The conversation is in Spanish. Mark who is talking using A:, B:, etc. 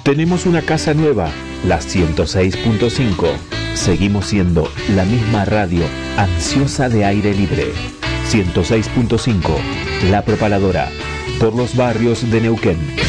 A: Tenemos una casa nueva, la 106.5. Seguimos siendo la misma radio ansiosa de aire libre. 106.5, La Propaladora, por los barrios de Neuquén.